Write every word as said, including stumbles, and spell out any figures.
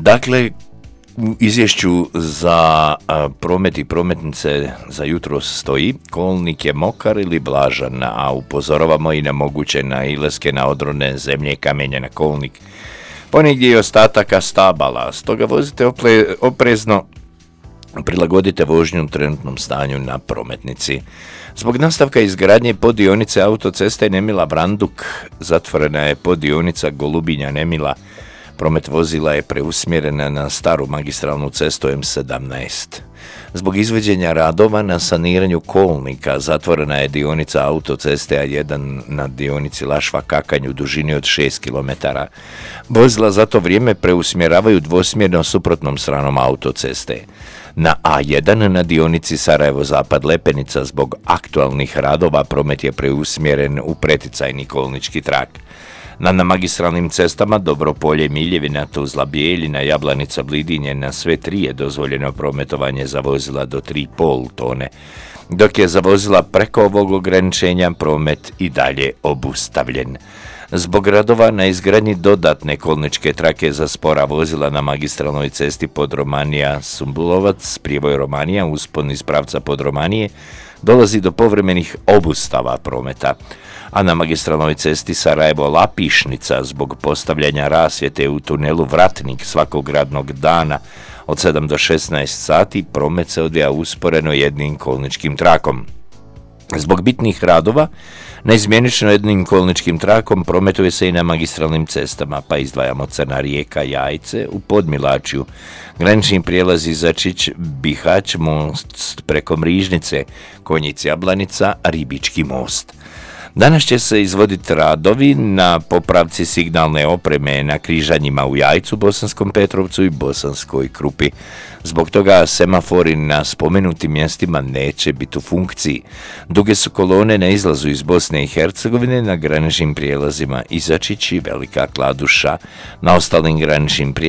Dakle, u izvješću za a, promet i prometnice za jutro stoji kolnik je mokar ili vlažan, a upozoravamo i na moguće nailaske na odrone zemlje, kamenje na kolnik, ponegdje i ostataka stabala. Stoga vozite ople, oprezno, prilagodite vožnju trenutnom stanju na prometnici. Zbog nastavka izgradnje poddionice autoceste Nemila-Branduk zatvorena je poddionica Golubinja-Nemila. Promet vozila je preusmjerena na staru magistralnu cestu em sedamnaest. Zbog izvođenja radova na saniranju kolnika zatvorena je dionica autoceste A jedan na dionici Lašva-Kakanj u dužini od šest kilometara. Vozila za to vrijeme preusmjeravaju dvosmjerno suprotnom stranom autoceste. Na A jedan na dionici Sarajevo-Zapad-Lepenica zbog aktualnih radova promet je preusmjeren u preticajni kolnički trak. Na, na magistralnim cestama Dobropolje, Miljevina, Tuzla, Bijeljina, Jablanica, Blidinje na sve tri je dozvoljeno prometovanje za vozila do tri i pol tone, dok je za vozila preko ovog ograničenja promet i dalje obustavljen. Zbog radova na izgradnji dodatne kolničke trake za spora vozila na magistralnoj cesti Podromanija-Sumbulovac, prijevoj Romanija, uspon iz pravca Podromanije, dolazi do povremenih obustava prometa, a na magistralnoj cesti Sarajevo-Lapišnica zbog postavljanja rasvjete u tunelu Vratnik svakog radnog dana od sedam do šesnaest sati promet se odvija usporeno jednim kolničkim trakom. Zbog bitnih radova, neizmjenično jednim kolničkim trakom prometuje se i na magistralnim cestama, pa izdvajamo Crna Rijeka, Jajce, u Podmilačju, granični prijelazi Začić, Bihać, most preko Mrižnice, Konjic, Jablanica, Ribički most. Danas će se izvoditi radovi na popravci signalne opreme na križanjima u Jajcu, Bosanskom Petrovcu i Bosanskoj Krupi. Zbog toga semafori na spomenutim mjestima neće biti u funkciji. Duge su kolone na izlazu iz Bosne i Hercegovine na graničnim prijelazima Izačić i Velika Kladuša. Na ostalim graničnim prijelazima